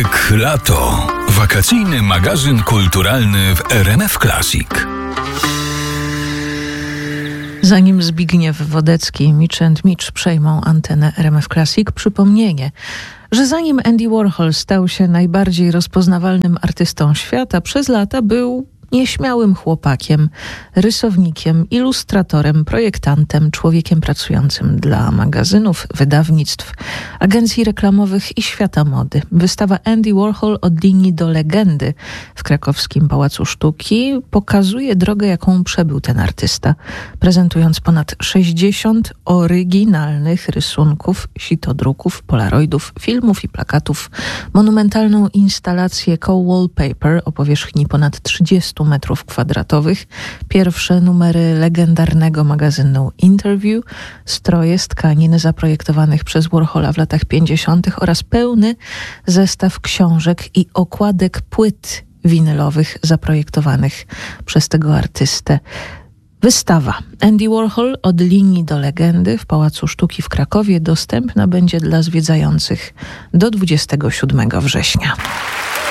Poniedziałek, lato. Wakacyjny magazyn kulturalny w RMF Classic. Zanim Zbigniew Wodecki i Mitch & Mitch przejmą antenę RMF Classic, przypomnienie, że zanim Andy Warhol stał się najbardziej rozpoznawalnym artystą świata, przez lata był nieśmiałym chłopakiem, rysownikiem, ilustratorem, projektantem, człowiekiem pracującym dla magazynów, wydawnictw, agencji reklamowych i świata mody. Wystawa Andy Warhol od linii do legendy w krakowskim Pałacu Sztuki pokazuje drogę, jaką przebył ten artysta, prezentując ponad 60 oryginalnych rysunków, sitodruków, polaroidów, filmów i plakatów, monumentalną instalację Co-Wallpaper o powierzchni ponad 30 metrów kwadratowych, pierwsze numery legendarnego magazynu Interview, stroje z tkanin zaprojektowanych przez Warhola w latach 50. oraz pełny zestaw książek i okładek płyt winylowych zaprojektowanych przez tego artystę. Wystawa Andy Warhol od linii do legendy w Pałacu Sztuki w Krakowie dostępna będzie dla zwiedzających do 27 września.